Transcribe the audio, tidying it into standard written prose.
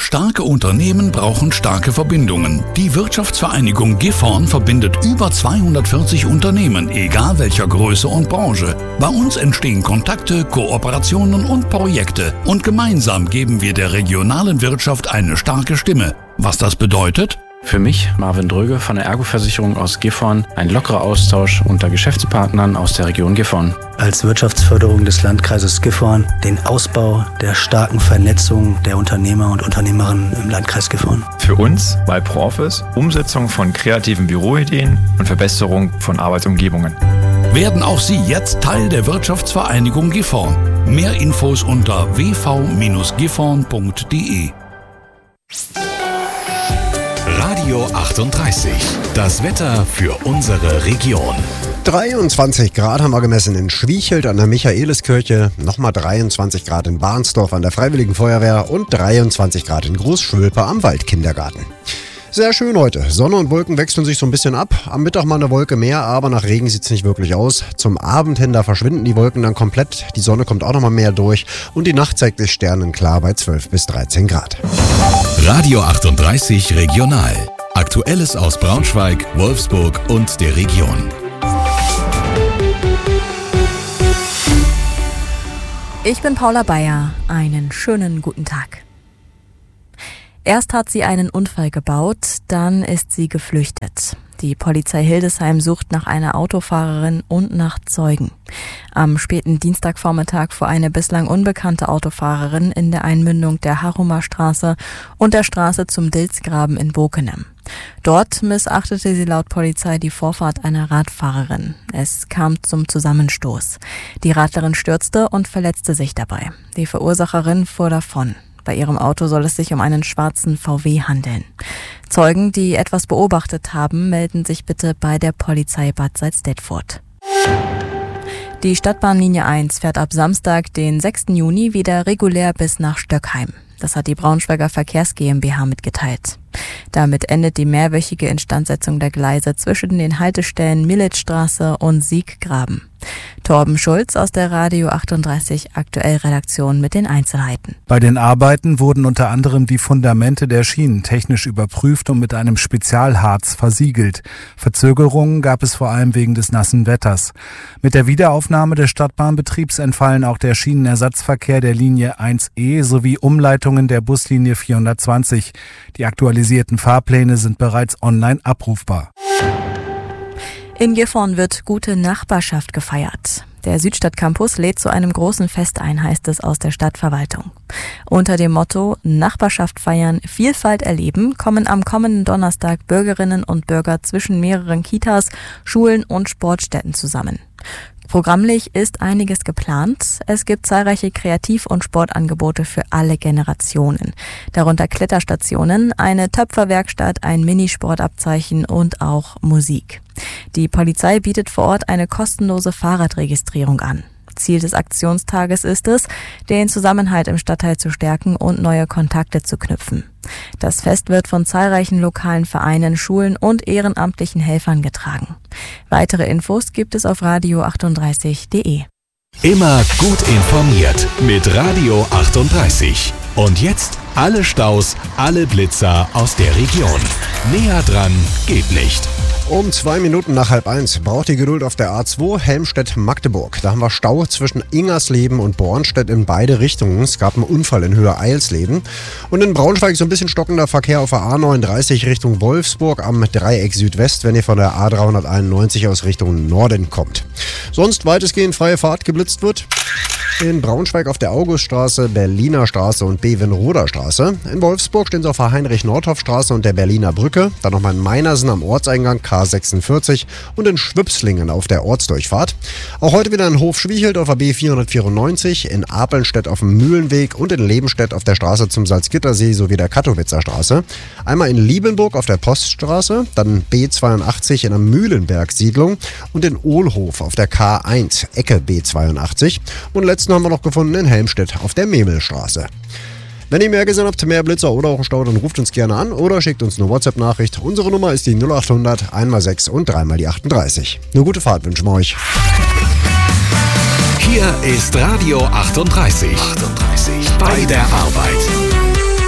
Starke Unternehmen brauchen starke Verbindungen. Die Wirtschaftsvereinigung Gifhorn verbindet über 240 Unternehmen, egal welcher Größe und Branche. Bei uns entstehen Kontakte, Kooperationen und Projekte. Und gemeinsam geben wir der regionalen Wirtschaft eine starke Stimme. Was das bedeutet? Für mich, Marvin Dröge von der Ergo-Versicherung aus Gifhorn, ein lockerer Austausch unter Geschäftspartnern aus der Region Gifhorn. Als Wirtschaftsförderung des Landkreises Gifhorn den Ausbau der starken Vernetzung der Unternehmer und Unternehmerinnen im Landkreis Gifhorn. Für uns bei ProOffice Umsetzung von kreativen Büroideen und Verbesserung von Arbeitsumgebungen. Werden auch Sie jetzt Teil der Wirtschaftsvereinigung Gifhorn. Mehr Infos unter wv-gifhorn.de. Radio 38. Das Wetter für unsere Region. 23 Grad haben wir gemessen in Schwiechelt an der Michaeliskirche, nochmal 23 Grad in Barnsdorf an der Freiwilligen Feuerwehr und 23 Grad in Großschwülpe am Waldkindergarten. Sehr schön heute. Sonne und Wolken wechseln sich so ein bisschen ab. Am Mittag mal eine Wolke mehr, aber nach Regen sieht es nicht wirklich aus. Zum Abend hin, da verschwinden die Wolken dann komplett. Die Sonne kommt auch nochmal mehr durch und die Nacht zeigt sich sternenklar bei 12 bis 13 Grad. Radio 38 Regional. Aktuelles aus Braunschweig, Wolfsburg und der Region. Ich bin Paula Bayer. Einen schönen guten Tag. Erst hat sie einen Unfall gebaut, dann ist sie geflüchtet. Die Polizei Hildesheim sucht nach einer Autofahrerin und nach Zeugen. Am späten Dienstagvormittag fuhr eine bislang unbekannte Autofahrerin in der Einmündung der Harumer Straße und der Straße zum Dilsgraben in Bokenem. Dort missachtete sie laut Polizei die Vorfahrt einer Radfahrerin. Es kam zum Zusammenstoß. Die Radlerin stürzte und verletzte sich dabei. Die Verursacherin fuhr davon. Bei ihrem Auto soll es sich um einen schwarzen VW handeln. Zeugen, die etwas beobachtet haben, melden sich bitte bei der Polizei Bad Salzdetfurt. Die Stadtbahnlinie 1 fährt ab Samstag, den 6. Juni, wieder regulär bis nach Stöckheim. Das hat die Braunschweiger Verkehrs GmbH mitgeteilt. Damit endet die mehrwöchige Instandsetzung der Gleise zwischen den Haltestellen Militzstraße und Sieggraben. Torben Schulz aus der Radio 38 Aktuell-Redaktion mit den Einzelheiten. Bei den Arbeiten wurden unter anderem die Fundamente der Schienen technisch überprüft und mit einem Spezialharz versiegelt. Verzögerungen gab es vor allem wegen des nassen Wetters. Mit der Wiederaufnahme des Stadtbahnbetriebs entfallen auch der Schienenersatzverkehr der Linie 1E sowie Umleitungen der Buslinie 420. Die aktualisierten Fahrpläne sind bereits online abrufbar. In Gifhorn wird gute Nachbarschaft gefeiert. Der Südstadtcampus lädt zu einem großen Fest ein, heißt es aus der Stadtverwaltung. Unter dem Motto Nachbarschaft feiern, Vielfalt erleben kommen am kommenden Donnerstag Bürgerinnen und Bürger zwischen mehreren Kitas, Schulen und Sportstätten zusammen. Programmlich ist einiges geplant. Es gibt zahlreiche Kreativ- und Sportangebote für alle Generationen. Darunter Kletterstationen, eine Töpferwerkstatt, ein Minisportabzeichen und auch Musik. Die Polizei bietet vor Ort eine kostenlose Fahrradregistrierung an. Ziel des Aktionstages ist es, den Zusammenhalt im Stadtteil zu stärken und neue Kontakte zu knüpfen. Das Fest wird von zahlreichen lokalen Vereinen, Schulen und ehrenamtlichen Helfern getragen. Weitere Infos gibt es auf radio38.de. Immer gut informiert mit Radio 38. Und jetzt alle Staus, alle Blitzer aus der Region. Näher dran geht nicht. Um 2 Minuten nach 12:30 braucht die Geduld auf der A2 Helmstedt-Magdeburg. Da haben wir Stau zwischen Ingersleben und Bornstedt in beide Richtungen. Es gab einen Unfall in Höhe Eilsleben. Und in Braunschweig so ein bisschen stockender Verkehr auf der A39 Richtung Wolfsburg am Dreieck Südwest, wenn ihr von der A391 aus Richtung Norden kommt. Sonst weitestgehend freie Fahrt geblitzt wird. In Braunschweig auf der Auguststraße, Berliner Straße und Bevenroder Straße. In Wolfsburg stehen sie auf der Heinrich-Nordhoff-Straße und der Berliner Brücke. Dann nochmal in Meinersen am Ortseingang K46 und in Schwipslingen auf der Ortsdurchfahrt. Auch heute wieder in Hof-Schwiechelt auf der B494, in Apelnstedt auf dem Mühlenweg und in Lebenstedt auf der Straße zum Salzgittersee sowie der Kattowitzer Straße. Einmal in Liebenburg auf der Poststraße, dann B82 in der Mühlenberg-Siedlung und in Ohlhof auf der K1, Ecke B82. Und letzten haben wir noch gefunden in Helmstedt auf der Memelstraße. Wenn ihr mehr gesehen habt, mehr Blitzer oder auch einen Stau, dann ruft uns gerne an oder schickt uns eine WhatsApp-Nachricht. Unsere Nummer ist die 0800 1x6 und 3x38. Eine gute Fahrt wünschen wir euch. Hier ist Radio 38. Bei der Arbeit.